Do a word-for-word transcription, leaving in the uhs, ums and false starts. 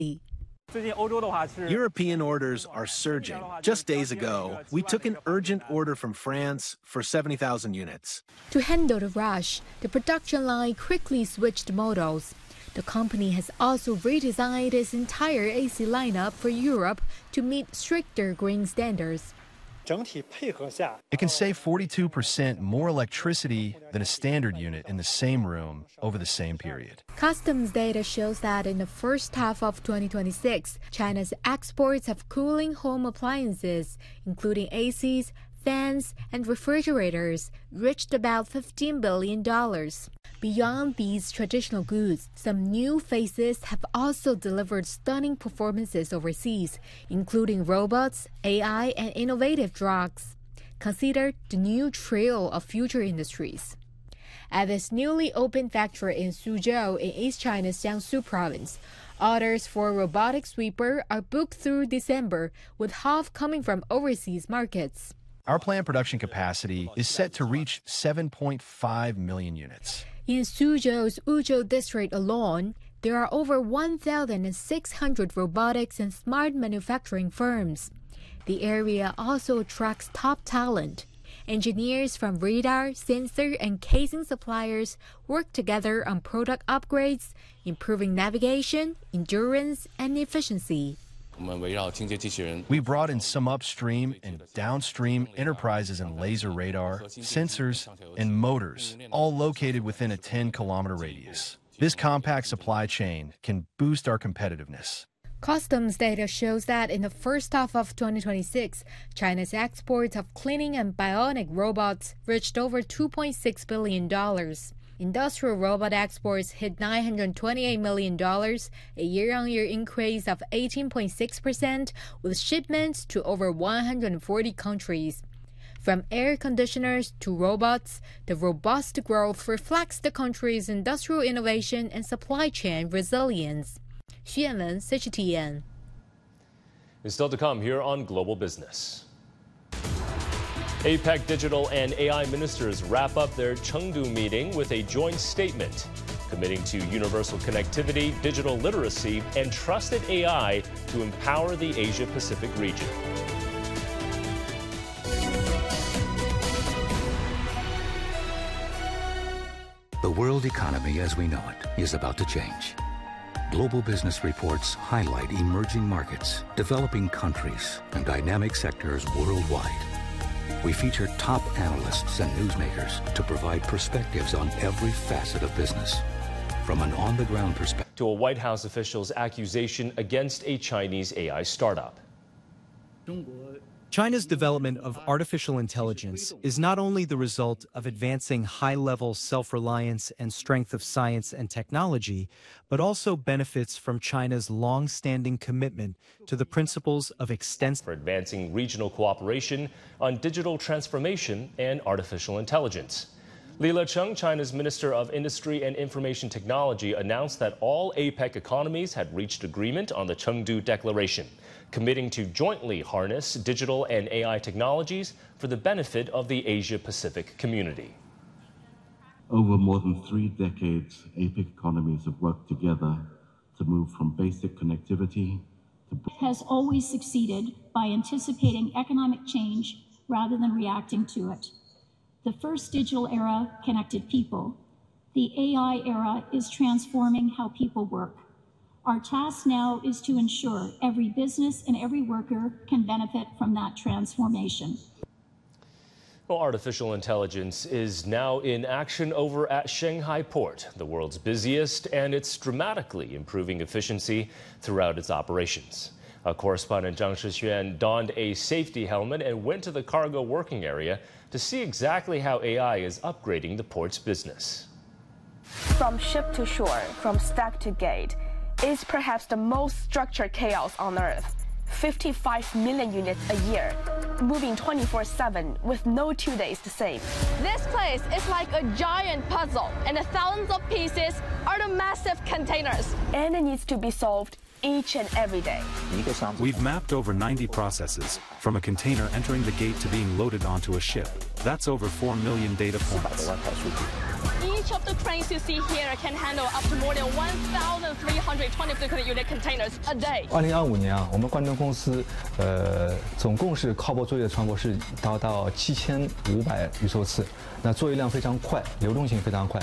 European orders are surging. Just days ago, we took an urgent order from France for seventy thousand units. To handle the rush, the production line quickly switched models. The company has also redesigned its entire A C lineup for Europe to meet stricter green standards. It can save forty-two percent more electricity than a standard unit in the same room over the same period. Customs data shows that in the first half of twenty twenty-six, China's exports of cooling home appliances, including A Cs, fans, and refrigerators, reached about fifteen billion dollars. Beyond these traditional goods, some new faces have also delivered stunning performances overseas, including robots, A I, and innovative drugs. Consider the new trio of future industries. At this newly opened factory in Suzhou in East China's Jiangsu province, orders for a robotic sweeper are booked through December, with half coming from overseas markets. Our planned production capacity is set to reach seven point five million units. In Suzhou's Wuzhou district alone, there are over one thousand six hundred robotics and smart manufacturing firms. The area also attracts top talent. Engineers from radar, sensor, and casing suppliers work together on product upgrades, improving navigation, endurance, and efficiency. We brought in some upstream and downstream enterprises in laser radar, sensors, and motors, all located within a ten kilometer radius. This compact supply chain can boost our competitiveness. Customs data shows that in the first half of twenty twenty-six, China's exports of cleaning and bionic robots reached over two point six billion dollars. Industrial robot exports hit nine hundred twenty-eight million dollars, a year-on-year increase of eighteen point six percent, with shipments to over one hundred forty countries. From air conditioners to robots, the robust growth reflects the country's industrial innovation and supply chain resilience. Xu Yanwen, C G T N. It's still to come here on Global Business. APEC digital and A I ministers wrap up their Chengdu meeting with a joint statement committing to universal connectivity, digital literacy, and trusted A I to empower the Asia-Pacific region. The world economy as we know it is about to change. Global business reports highlight emerging markets, developing countries, and dynamic sectors worldwide. We feature top analysts and newsmakers to provide perspectives on every facet of business, from an on-the-ground perspective to a White House official's accusation against a Chinese A I startup. China's development of artificial intelligence is not only the result of advancing high-level self-reliance and strength of science and technology, but also benefits from China's long-standing commitment to the principles of extensive for advancing regional cooperation on digital transformation and artificial intelligence. Li Licheng, China's Minister of Industry and Information Technology, announced that all APEC economies had reached agreement on the Chengdu Declaration, committing to jointly harness digital and A I technologies for the benefit of the Asia-Pacific community. Over more than three decades, APEC economies have worked together to move from basic connectivity to... has always succeeded by anticipating economic change rather than reacting to it. The first digital era connected people. The A I era is transforming how people work. Our task now is to ensure every business and every worker can benefit from that transformation. Well, artificial intelligence is now in action over at Shanghai Port, the world's busiest, and it's dramatically improving efficiency throughout its operations. Our correspondent Zhang Shixuan donned a safety helmet and went to the cargo working area to see exactly how A I is upgrading the port's business. From ship to shore, from stack to gate, is perhaps the most structured chaos on Earth. fifty-five million units a year, moving twenty-four seven with no two days to save. This place is like a giant puzzle, and the thousands of pieces are the massive containers. And it needs to be solved each and every day. We've mapped over ninety processes, from a container entering the gate to being loaded onto a ship. That's over four million data points. Each of the cranes you see here can handle up to more than one thousand three hundred twenty unit containers a day. 二零二五年啊，我们冠灯公司呃总共是靠泊作业的船舶是达到七千五百余艘次，那作业量非常快，流动性非常快。